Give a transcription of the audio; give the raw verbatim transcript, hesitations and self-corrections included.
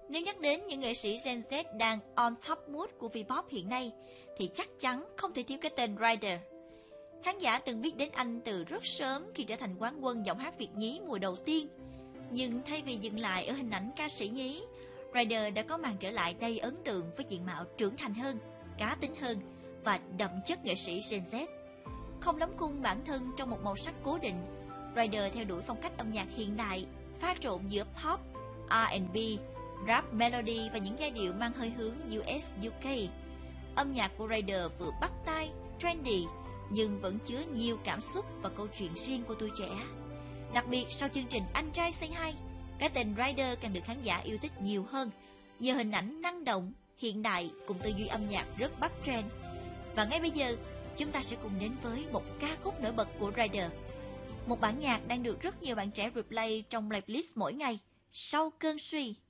Nếu nhắc đến những nghệ sĩ Gen Z đang on top mood của V-pop hiện nay, thì chắc chắn không thể thiếu cái tên Ryder. Khán giả từng biết đến anh từ rất sớm khi trở thành quán quân giọng hát Việt nhí mùa đầu tiên. Nhưng thay vì dừng lại ở hình ảnh ca sĩ nhí, Ryder đã có màn trở lại đầy ấn tượng với diện mạo trưởng thành hơn, cá tính hơn và đậm chất nghệ sĩ Gen Z. Không lắm khung bản thân trong một màu sắc cố định, Ryder theo đuổi phong cách âm nhạc hiện đại, pha trộn giữa pop, R and B, rap melody và những giai điệu mang hơi hướng U S U K. Âm nhạc của Ryder vừa bắt tai, trendy, nhưng vẫn chứa nhiều cảm xúc và câu chuyện riêng của tuổi trẻ. Đặc biệt sau chương trình Anh Trai Say Hi, cái tên Ryder càng được khán giả yêu thích nhiều hơn nhờ hình ảnh năng động, hiện đại cùng tư duy âm nhạc rất bắt trend. Và ngay bây giờ, chúng ta sẽ cùng đến với một ca khúc nổi bật của Ryder. Một bản nhạc đang được rất nhiều bạn trẻ replay trong playlist mỗi ngày, Sau Cơn Suy.